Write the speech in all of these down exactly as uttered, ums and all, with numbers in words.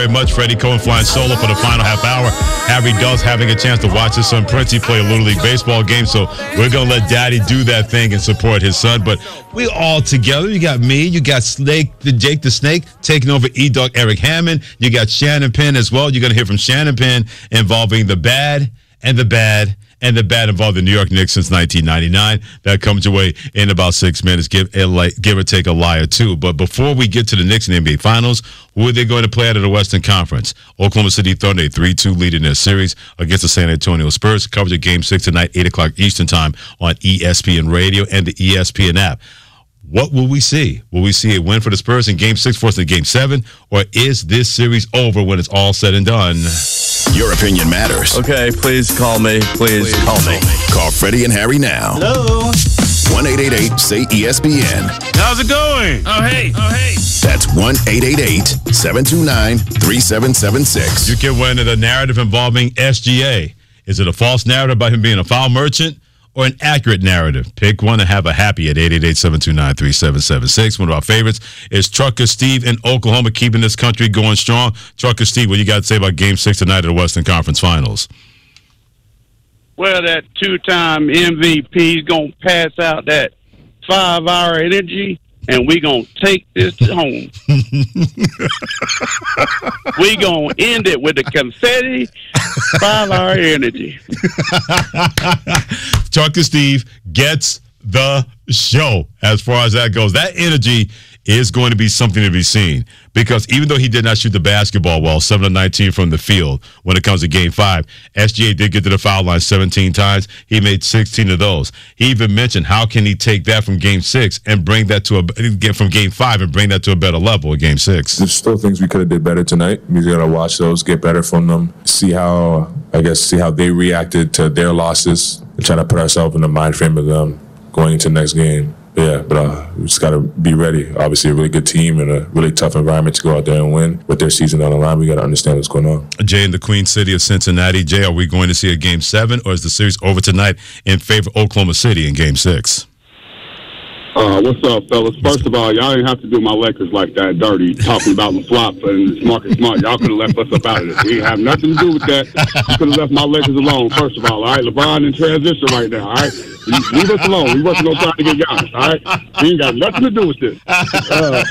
Very much. Freddie Cohen flying solo for the final half hour. Harry does having a chance to watch his son Princey play a Little League baseball game, so we're going to let Daddy do that thing and support his son. But we all together. You got me. You got Snake, the Jake the Snake, taking over E-Dog Eric Hammond. You got Shannon Penn as well. You're going to hear from Shannon Penn involving the bad and the bad and the bad involved the New York Knicks since nineteen ninety-nine. That comes your way in about six minutes, give, give or take a lie or two. But before we get to the Knicks in the N B A Finals, who are they going to play out of the Western Conference? Oklahoma City Thunder, a three two lead in their series against the San Antonio Spurs. Coverage of Game six tonight, eight o'clock Eastern Time on E S P N Radio and the E S P N app. What will we see? Will we see a win for the Spurs in Game six versus Game seven? Or is this series over when it's all said and done? Your opinion matters. Okay, please call me. Please, please call me. Call Freddie and Harry now. Hello. one eight eight eight say E S P N. How's it going? Oh, hey. Oh, hey. That's one eight eight eight seven two nine three seven seven six. You can win the narrative involving S G A. Is it a false narrative about him being a foul merchant or an accurate narrative? Pick one and have a happy at eight eight eight seven two nine three seven seven six. One of our favorites is Trucker Steve in Oklahoma, keeping this country going strong. Trucker Steve, what you got to say about Game six tonight of the Western Conference Finals? Well, that two-time M V P is going to pass out that five-hour energy, and we're going to take this home. We're going to end it with the confetti five-hour energy. Trucker Steve gets the show as far as that goes. That energy is going to be something to be seen, because even though he did not shoot the basketball well, seven of nineteen from the field when it comes to Game five, S G A did get to the foul line seventeen times. He made sixteen of those. He even mentioned how can he take that from Game six and bring that to a get from Game five and bring that to a better level at Game six. There's still things we could have did better tonight. We got to watch those, get better from them, see how, I guess, see how they reacted to their losses, and try to put ourselves in the mind frame of them going into the next game. Yeah, but uh, we just got to be ready. Obviously, a really good team and a really tough environment to go out there and win. With their season on the line, we got to understand what's going on. Jay, in the Queen City of Cincinnati. Jay, are we going to see a Game seven, or is the series over tonight in favor of Oklahoma City in Game six? Uh, what's up, fellas? First of all, y'all didn't have to do my Lakers like that dirty, talking about the flop and Marcus Smart. Y'all could have left us up out of this. We didn't have nothing to do with that. You could have left my Lakers alone, first of all. All right, LeBron in transition right now, all right? Leave us alone. We wasn't going to try to get Giannis, all right? We ain't got nothing to do with this. Uh,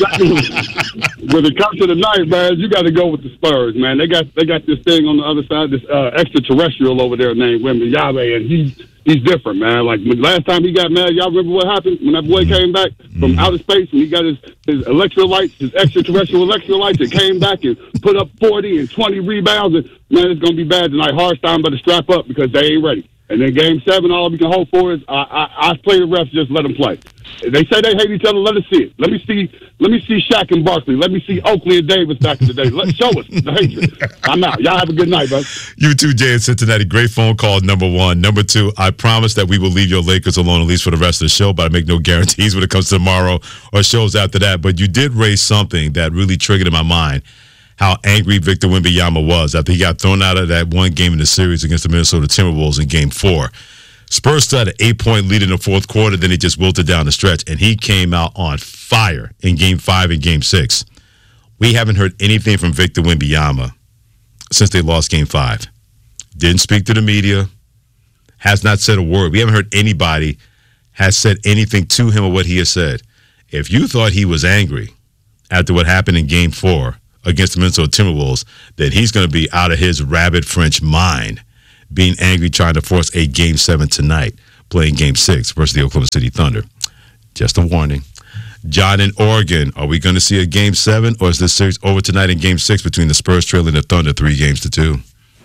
when it comes to the night, man, you got to go with the Spurs, man. They got they got this thing on the other side, this uh, extraterrestrial over there named Wembanyama, and he's He's different, man. Like, last time he got mad, y'all remember what happened when that boy came back from outer space and he got his, his electrolytes, his extraterrestrial electrolytes, and came back and put up forty and twenty rebounds. And, man, it's going to be bad tonight. Hartstein better strap up because they ain't ready. And then Game seven, all we can hope for is I, I, I play the refs, just let them play. They say they hate each other. Let us see it. Let me see Let me see Shaq and Barkley. Let me see Oakley and Davis back in the day. Let Show us the hatred. I'm out. Y'all have a good night, bud. You too, Jay in Cincinnati. Great phone call, number one. Number two, I promise that we will leave your Lakers alone, at least for the rest of the show, but I make no guarantees when it comes to tomorrow or shows after that. But you did raise something that really triggered in my mind, how angry Victor Wembanyama was after he got thrown out of that one game in the series against the Minnesota Timberwolves in Game four. Spurs started an eight-point lead in the fourth quarter, then he just wilted down the stretch, and he came out on fire in Game five and Game six. We haven't heard anything from Victor Wembanyama since they lost Game five. Didn't speak to the media, has not said a word. We haven't heard anybody has said anything to him or what he has said. If you thought he was angry after what happened in Game four against the Minnesota Timberwolves, then he's going to be out of his rabid French mind, being angry, trying to force a Game seven tonight, playing Game six versus the Oklahoma City Thunder. Just a warning. John in Oregon, are we going to see a Game seven, or is this series over tonight in Game six between the Spurs trailing the Thunder three games to two?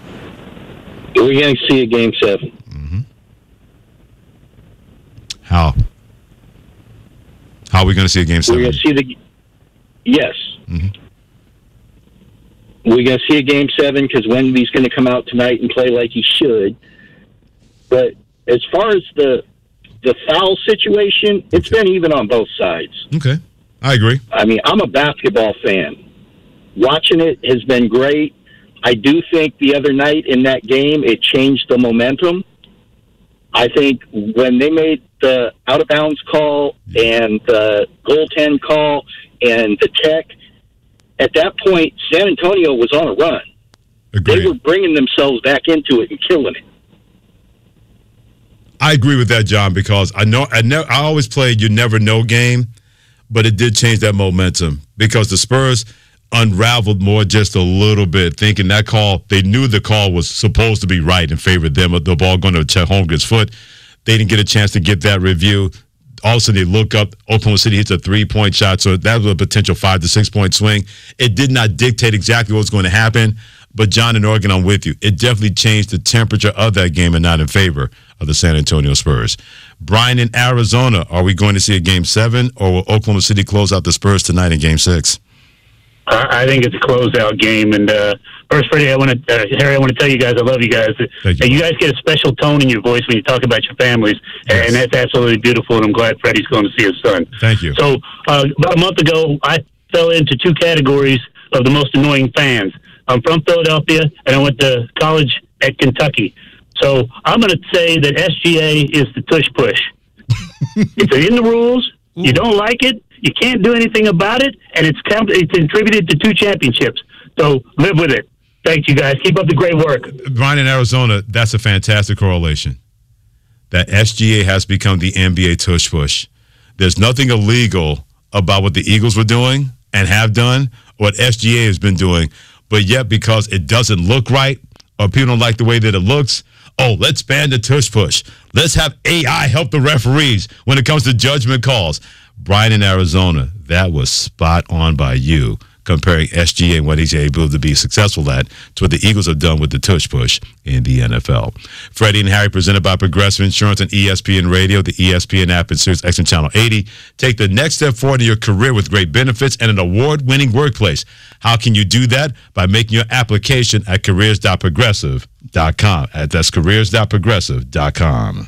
We're going to see a Game seven. Mm-hmm. How? How are we going to see a Game seven? We're going to see the... Yes. Mm-hmm. We're going to see a Game seven because Wemby's going to come out tonight and play like he should. But as far as the the foul situation, it's been even on both sides. Okay. I agree. I mean, I'm a basketball fan. Watching it has been great. I do think the other night in that game, it changed the momentum. I think when they made the out-of-bounds call and the goaltend call and the tech, at that point, San Antonio was on a run. Agreed. They were bringing themselves back into it and killing it. I agree with that, John, because I know I never I always played you never know game, but it did change that momentum because the Spurs unraveled more just a little bit, thinking that call, they knew the call was supposed to be right and favored them, the ball going to Chet Holmgren's foot. They didn't get a chance to get that review. All of a sudden, they look up, Oklahoma City hits a three-point shot, so that was a potential five- to six-point swing. It did not dictate exactly what was going to happen, but John and Oregon, I'm with you. It definitely changed the temperature of that game and not in favor of the San Antonio Spurs. Brian in Arizona, are we going to see a game seven, or will Oklahoma City close out the Spurs tonight in game six? I think it's a closeout game. And uh, first, Freddie, I want to, uh, Harry, I want to tell you guys I love you guys. Thank you. And you guys get a special tone in your voice when you talk about your families, Yes. and that's absolutely beautiful. And I'm glad Freddie's going to see his son. Thank you. So uh, about a month ago, I fell into two categories of the most annoying fans. I'm from Philadelphia, and I went to college at Kentucky. So I'm going to say that S G A is the tush push. It's in the rules. You don't like it. You can't do anything about it, and it's com- it's contributed to two championships. So live with it. Thank you, guys. Keep up the great work. Brian in Arizona, that's a fantastic correlation. That S G A has become the N B A tush push. There's nothing illegal about what the Eagles were doing and have done, what S G A has been doing, but yet because it doesn't look right or people don't like the way that it looks, oh, let's ban the tush push. Let's have A I help the referees when it comes to judgment calls. Brian in Arizona, that was spot on by you, comparing S G A and what he's able to be successful at to what the Eagles have done with the tush push in the N F L. Freddie and Harry, presented by Progressive Insurance and E S P N Radio, the E S P N app, and Sirius X M Channel eighty. Take the next step forward in your career with great benefits and an award-winning workplace. How can you do that? By making your application at careers dot progressive dot com. That's careers dot progressive dot com.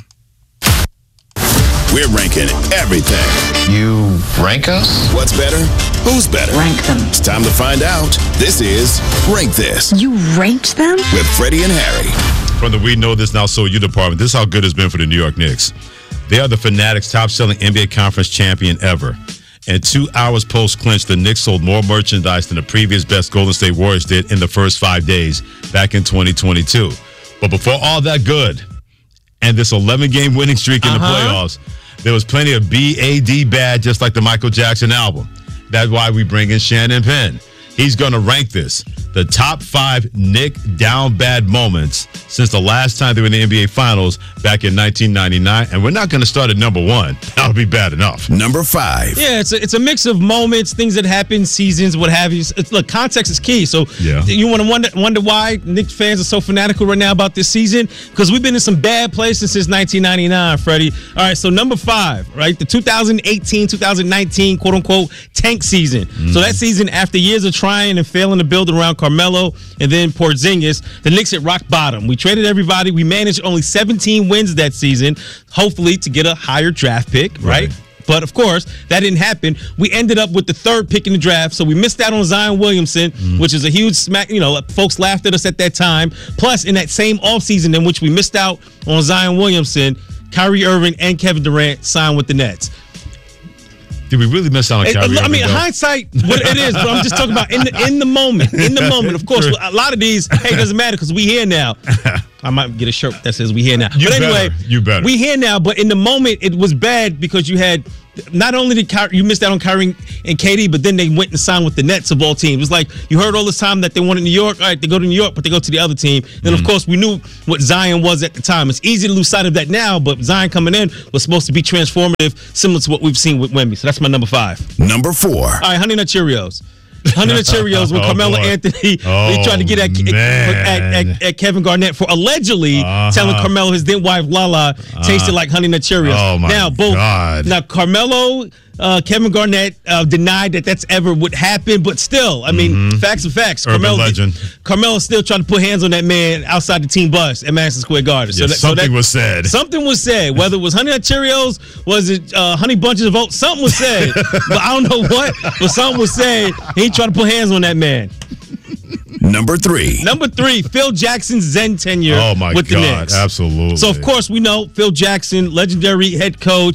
We're ranking everything. You rank us? What's better? Who's better? Rank them. It's time to find out. This is Rank This You ranked them? with Freddie and Harry. From the We Know This Now So You department, this is how good it's been for the New York Knicks. They are the Fanatics' top-selling N B A Conference champion ever. And two hours post-clinch, the Knicks sold more merchandise than the previous best Golden State Warriors did in the first five days back in twenty twenty-two. But before all that good, and this eleven-game winning streak in uh-huh. the playoffs, there was plenty of B A D bad, just like the Michael Jackson album. That's why we bring in Shannon Penn. He's going to rank this, the top five Knick down bad moments since the last time they were in the N B A Finals back in nineteen ninety-nine. And we're not going to start at number one. That'll be bad enough. Number five. Yeah, it's a, it's a mix of moments, things that happen, seasons, what have you. It's, look, context is key. So yeah. you want to wonder wonder why Knicks fans are so fanatical right now about this season? Because we've been in some bad places since nineteen ninety-nine, Freddie. All right, so number five, right? The two thousand eighteen two thousand nineteen quote-unquote tank season. Mm. So that season, after years of trying and failing to build around Carmelo and then Porzingis, the Knicks hit rock bottom. We traded everybody. We managed only seventeen wins that season, hopefully to get a higher draft pick, right? right? But, of course, that didn't happen. We ended up with the third pick in the draft, so we missed out on Zion Williamson, mm. which is a huge smack. You know, folks laughed at us at that time. Plus, in that same offseason in which we missed out on Zion Williamson, Kyrie Irving and Kevin Durant signed with the Nets. Did we really miss out on Kyrie? I Irving, mean, though? hindsight, what it is, but I'm just talking about in the in the moment. In the moment, of course, a lot of these, hey, it doesn't matter because we here now. I might get a shirt that says we here now. You but anyway, better. You better. We here now, but in the moment, it was bad because you had not only did Kyrie, you missed out on Kyrie and K D, but then they went and signed with the Nets of all teams. It's like you heard all this time that they wanted New York. All right, they go to New York, but they go to the other team. Then, mm. of course, we knew what Zion was at the time. It's easy to lose sight of that now, but Zion coming in was supposed to be transformative, similar to what we've seen with Wemby. So that's my number five. Number four. All right, Honey Nut Cheerios. Honey Nut Cheerios when oh, Carmelo boy. Anthony oh, he tried to get at, at, at, at Kevin Garnett for allegedly uh-huh. telling Carmelo his then wife Lala tasted uh, like Honey Nut Cheerios. Oh my now, both, God. Now Carmelo, uh, Kevin Garnett uh, denied that that's ever would happen, but still, I mean, mm-hmm. facts are facts. Urban Carmelo, legend. Carmelo still trying to put hands on that man outside the team bus at Madison Square Garden. So, yeah, that, something so that, was said. Something was said. Whether it was Honey Nut Cheerios, was it uh, Honey Bunches of Oats? Something was said, but I don't know what. But something was said. He tried to put hands on that man. Number three. Number three, Phil Jackson's Zen tenure oh my with God, the Knicks. Absolutely. So, of course, we know Phil Jackson, legendary head coach,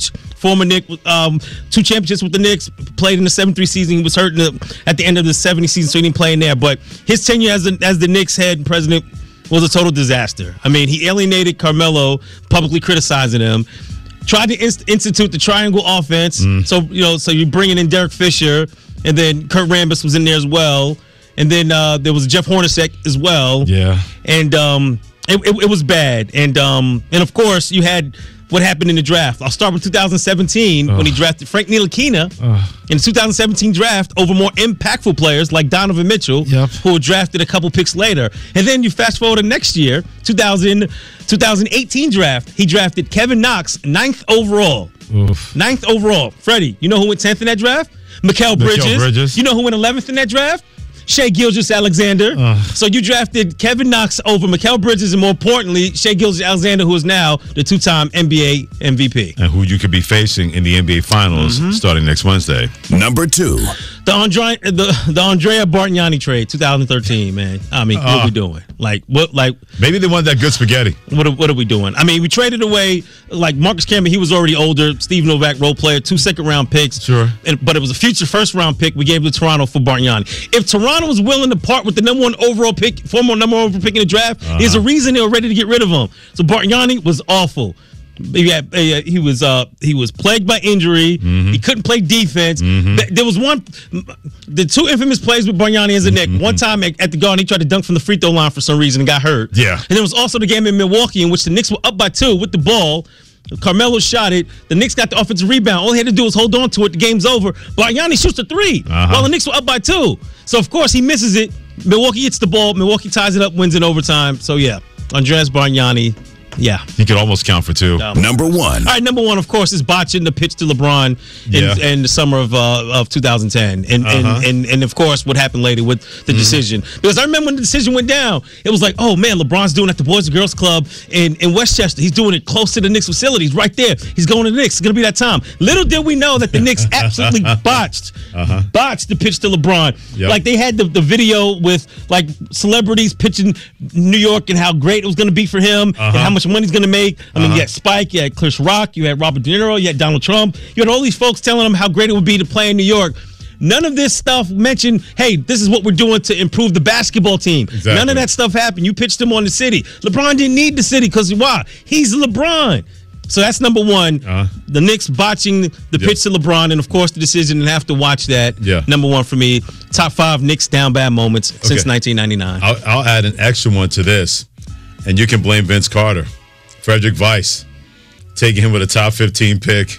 former Knick, um, two championships with the Knicks, played in the seventy-three season. He was hurt in the, at the end of the seventy season, so he didn't play in there. But his tenure as the, as the Knicks head and president was a total disaster. I mean, he alienated Carmelo, publicly criticizing him. Tried to inst- institute the triangle offense. Mm. So, you know, so you're bringing in Derek Fisher, and then Kurt Rambis was in there as well. And then uh, there was Jeff Hornacek as well. Yeah. And um, it, it, it was bad. And um, and of course, you had what happened in the draft. I'll start with two thousand seventeen Ugh. when he drafted Frank Ntilikina Ugh. in the two thousand seventeen draft over more impactful players like Donovan Mitchell, yep. who were drafted a couple picks later. And then you fast forward to next year, two thousand, twenty eighteen draft. He drafted Kevin Knox, ninth overall. Oof. Ninth overall. Freddie, you know who went tenth in that draft? Mikal Bridges. Mikal Bridges. You know who went eleventh in that draft? Shai Gilgeous-Alexander. Uh, so you drafted Kevin Knox over Mikal Bridges, and more importantly, Shai Gilgeous-Alexander, who is now the two-time N B A M V P. And who you could be facing in the N B A Finals mm-hmm. starting next Wednesday. Number two. The Andre, the, the Andrea Bargnani trade, two thousand thirteen, man. I mean, uh, what are we doing? Like, what, like... Maybe they want that good spaghetti. What are, what are we doing? I mean, we traded away, like, Marcus Camby, he was already older. Steve Novak, role player, two second-round picks. Sure. And, but it was a future first-round pick we gave to Toronto for Bargnani. If Toronto was willing to part with the number one overall pick, former number one overall pick in the draft, uh-huh. there's a reason they were ready to get rid of him. So Bargnani was awful. He, had, he was uh, he was plagued by injury. Mm-hmm. He couldn't play defense. Mm-hmm. There was one, the two infamous plays with Bargnani as a Knick. Mm-hmm. One time at, at the Garden, he tried to dunk from the free throw line for some reason and got hurt. Yeah. And there was also the game in Milwaukee in which the Knicks were up by two with the ball. Carmelo shot it. The Knicks got the offensive rebound. All he had to do was hold on to it. The game's over. Bargnani shoots a three uh-huh. while the Knicks were up by two. So, of course, he misses it. Milwaukee hits the ball. Milwaukee ties it up, wins in overtime. So, yeah, Andreas Bargnani. Yeah. He could almost count for two. Um, number one. All right, number one, of course, is botching the pitch to LeBron in, yeah. in the summer of uh, of two thousand ten. And, uh-huh. and, and, and, of course, what happened later with the mm-hmm. decision. Because I remember when the decision went down, it was like, oh, man, LeBron's doing it at the Boys and Girls Club in, in Westchester. He's doing it close to the Knicks facilities, right there. He's going to the Knicks. It's going to be that time. Little did we know that the Knicks absolutely botched, uh-huh. botched the pitch to LeBron. Yep. Like, they had the, the video with, like, celebrities pitching New York and how great it was going to be for him uh-huh. and how much money he's going to make. I mean, uh-huh. you had Spike, you had Chris Rock, you had Robert De Niro, you had Donald Trump. You had all these folks telling them how great it would be to play in New York. None of this stuff mentioned, hey, this is what we're doing to improve the basketball team. Exactly. None of that stuff happened. You pitched him on the city. LeBron didn't need the city because why? He's LeBron. So that's number one. Uh-huh. The Knicks botching the yep. pitch to LeBron, and of course the decision, and have to watch that. Yeah. Number one for me. Top five Knicks down bad moments okay. since nineteen ninety-nine. I'll, I'll add an extra one to this, and you can blame Vince Carter. Frederick Weiss, taking him with a top fifteen pick.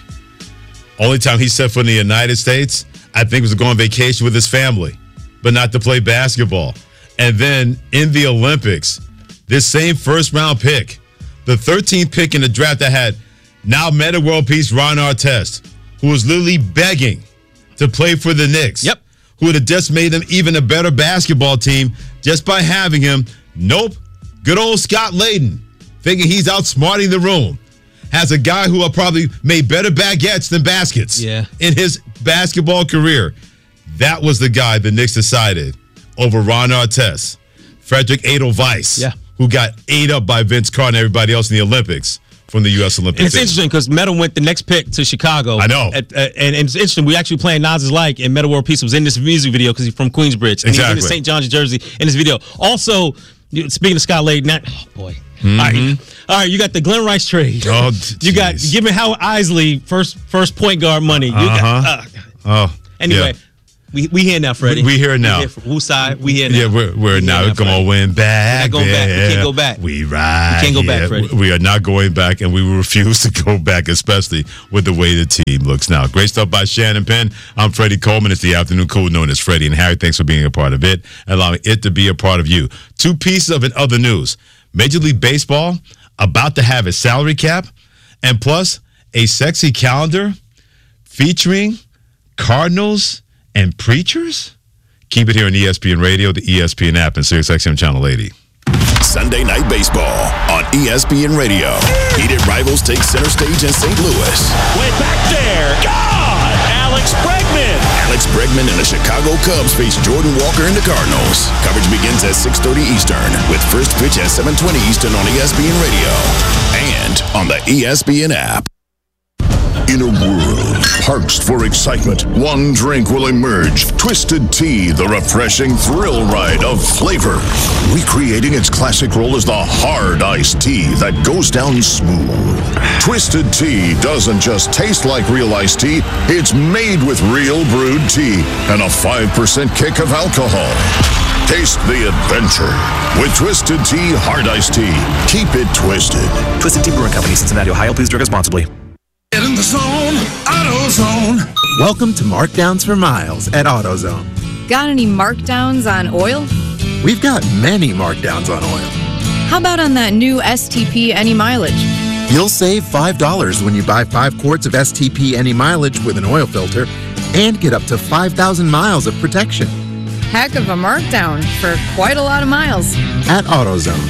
Only time he set foot in the United States, I think, was to go on vacation with his family, but not to play basketball. And then in the Olympics, this same first-round pick, the thirteenth pick in the draft that had now meta world peace Ron Artest, who was literally begging to play for the Knicks. Yep. Who would have just made them even a better basketball team just by having him. Nope. Good old Scott Layden, thinking he's outsmarting the room, has a guy who probably made better baguettes than baskets yeah. in his basketball career. That was the guy the Knicks decided over Ron Artest. Frederick Edelweiss, yeah. who got ate up by Vince Carter and everybody else in the Olympics from the U S Olympic and it's team. interesting because Meta went the next pick to Chicago. I know. At, uh, and, and it's interesting. We actually playing Nas Is Like, and Meta World Peace was in this music video because he's from Queensbridge. And exactly. he's in Saint John's jersey in this video. Also, speaking of Scott Layden, not, oh boy. Mm-hmm. All right. All right, you got the Glenn Rice trade. Oh, you got giving Howard Isley first first point guard money. You uh-huh. got, uh, oh. Anyway, yeah. we we here now, Freddie. We, we here now. We here for whose side? We here now. Yeah, we're, we're we now going back. We're not going back. We can't go back. We ride. We can't go back, Freddie. We are not going back, and we will refuse to go back, especially with the way the team looks now. Great stuff by Shannon Penn. I'm Freddie Coleman. It's the afternoon cool known as Freddie and Harry. Thanks for being a part of it, allowing it to be a part of you. Two pieces of it other news. Major League Baseball about to have its salary cap, and plus a sexy calendar featuring Cardinals and preachers. Keep it here on E S P N Radio, the E S P N app, and SiriusXM Channel eighty. Sunday Night Baseball on E S P N Radio. Heated rivals take center stage in Saint Louis. Way back there. God! Alex Bregman. Alex Bregman and the Chicago Cubs face Jordan Walker and the Cardinals. Coverage begins at six thirty Eastern with first pitch at seven twenty Eastern on E S P N Radio and on the E S P N app. In a world parched for excitement, one drink will emerge. Twisted Tea, the refreshing thrill ride of flavor. Recreating its classic role as the hard iced tea that goes down smooth. Twisted Tea doesn't just taste like real iced tea, it's made with real brewed tea and a five percent kick of alcohol. Taste the adventure with Twisted Tea Hard Iced Tea. Keep it twisted. Twisted Tea Brewing Company, Cincinnati, Ohio. Please drink responsibly. Get in the zone, AutoZone. Welcome to Markdowns for Miles at AutoZone. Got any markdowns on oil? We've got many markdowns on oil. How about on that new S T P Any Mileage? You'll save five dollars when you buy five quarts of S T P Any Mileage with an oil filter and get up to five thousand miles of protection. Heck of a markdown for quite a lot of miles. At AutoZone.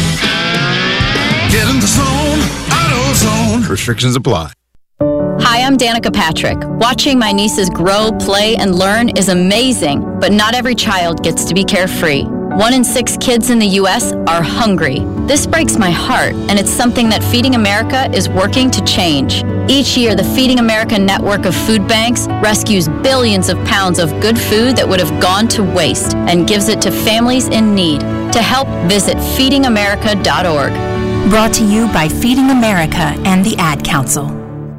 Get in the zone, AutoZone. Restrictions apply. Hi, I'm Danica Patrick. Watching my nieces grow, play, and learn is amazing, but not every child gets to be carefree. One in six kids in the U S are hungry. This breaks my heart, and it's something that Feeding America is working to change. Each year, the Feeding America network of food banks rescues billions of pounds of good food that would have gone to waste and gives it to families in need. To help, visit feeding america dot org. Brought to you by Feeding America and the Ad Council.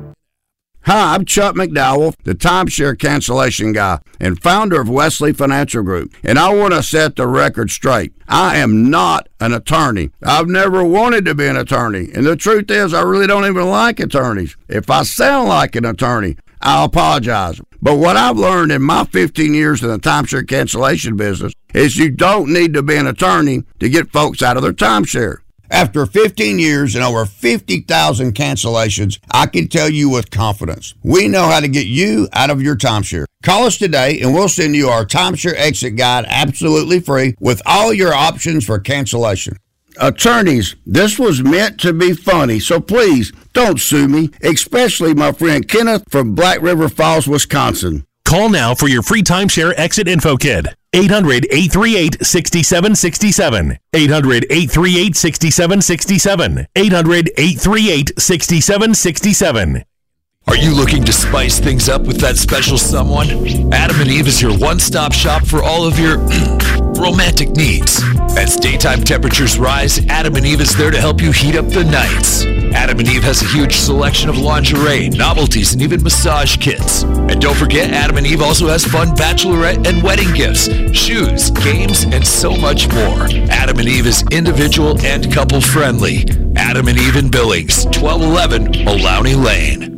Hi, I'm Chuck McDowell, the timeshare cancellation guy and founder of Wesley Financial Group, and I want to set the record straight. I am not an attorney. I've never wanted to be an attorney, and the truth is I really don't even like attorneys. If I sound like an attorney, I apologize. But what I've learned in my fifteen years in the timeshare cancellation business is you don't need to be an attorney to get folks out of their timeshare. After fifteen years and over fifty thousand cancellations, I can tell you with confidence, we know how to get you out of your timeshare. Call us today and we'll send you our timeshare exit guide absolutely free with all your options for cancellation. Attorneys, this was meant to be funny, so please don't sue me, especially my friend Kenneth from Black River Falls, Wisconsin. Call now for your free timeshare exit info kit. eight hundred, eight three eight, six seven six seven. eight hundred, eight three eight, six seven six seven. eight hundred, eight three eight, six seven six seven. Are you looking to spice things up with that special someone? Adam and Eve is your one-stop shop for all of your romantic needs. As daytime temperatures rise, Adam and Eve is there to help you heat up the nights. Adam and Eve has a huge selection of lingerie, novelties, and even massage kits. And don't forget, Adam and Eve also has fun bachelorette and wedding gifts, shoes, games, and so much more. Adam and Eve is individual and couple friendly. Adam and Eve in Billings, twelve eleven Olaunee Lane.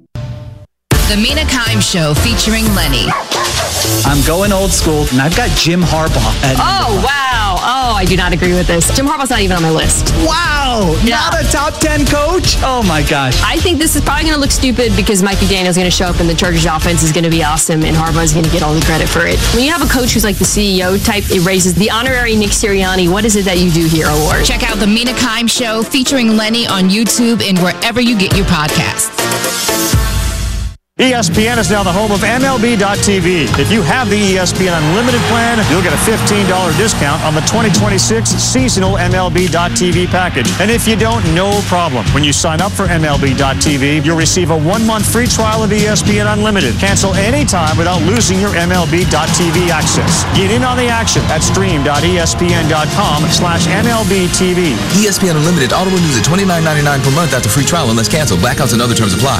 The Mina Kimes Show featuring Lenny. I'm going old school, and I've got Jim Harbaugh. At oh, wow. Oh, I do not agree with this. Jim Harbaugh's not even on my list. Wow. Yeah. Not a top ten coach? Oh, my gosh. I think this is probably going to look stupid because Mike McDaniel's going to show up and the Chargers offense is going to be awesome, and Harbaugh's going to get all the credit for it. When you have a coach who's like the C E O type, it raises the honorary Nick Sirianni, what is it that you do here award. Check out The Mina Kimes Show featuring Lenny on YouTube and wherever you get your podcasts. E S P N is now the home of M L B dot T V. If you have the E S P N Unlimited plan, you'll get a fifteen dollars discount on the twenty twenty-six seasonal M L B dot T V package. And if you don't, no problem. When you sign up for M L B dot T V, you'll receive a one-month free trial of E S P N Unlimited. Cancel anytime without losing your M L B dot T V access. Get in on the action at stream dot E S P N dot com slash M L B T V. E S P N Unlimited auto renews at twenty-nine ninety-nine per month after free trial unless canceled. Blackouts and other terms apply.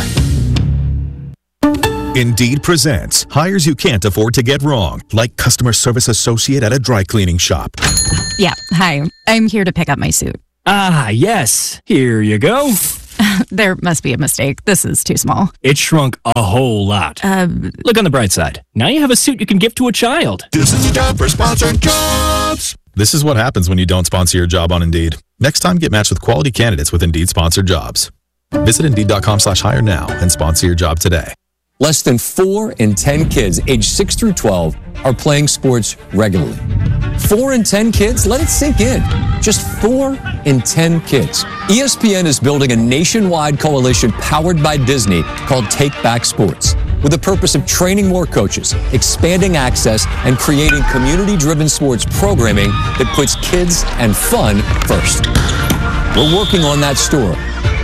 Indeed presents hires you can't afford to get wrong, like customer service associate at a dry cleaning shop. Yeah, hi. I'm here to pick up my suit. Ah, yes. Here you go. There must be a mistake. This is too small. It shrunk a whole lot. Uh, Look on the bright side. Now you have a suit you can give to a child. This is a job for sponsored jobs. This is what happens when you don't sponsor your job on Indeed. Next time, get matched with quality candidates with Indeed sponsored jobs. Visit Indeed dot com slash hire now and sponsor your job today. Less than four in ten kids aged six through twelve are playing sports regularly. Four in ten kids? Let it sink in. Just four in ten kids. E S P N is building a nationwide coalition powered by Disney called Take Back Sports, with the purpose of training more coaches, expanding access, and creating community-driven sports programming that puts kids and fun first. We're working on that story.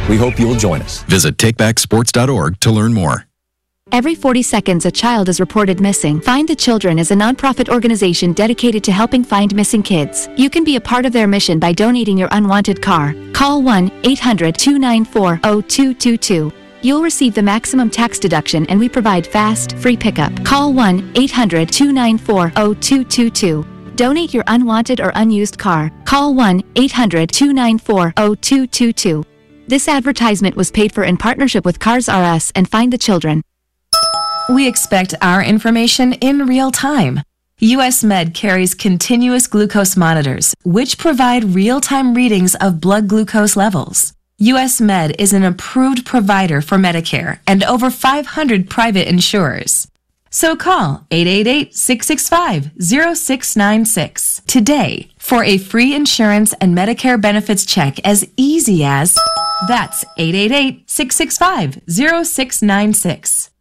We hope you'll join us. Visit take back sports dot org to learn more. Every forty seconds, a child is reported missing. Find the Children is a nonprofit organization dedicated to helping find missing kids. You can be a part of their mission by donating your unwanted car. Call one eight hundred two nine four zero two two two. You'll receive the maximum tax deduction, and we provide fast, free pickup. Call one eight hundred two nine four zero two two two. Donate your unwanted or unused car. Call one eight hundred two nine four zero two two two. This advertisement was paid for in partnership with Cars R Us and Find the Children. We expect our information in real time. U S Med carries continuous glucose monitors, which provide real-time readings of blood glucose levels. U S Med is an approved provider for Medicare and over five hundred private insurers. So call eight eight eight, six six five, zero six nine six today for a free insurance and Medicare benefits check as easy as... That's eight eight eight, six six five, zero six nine six.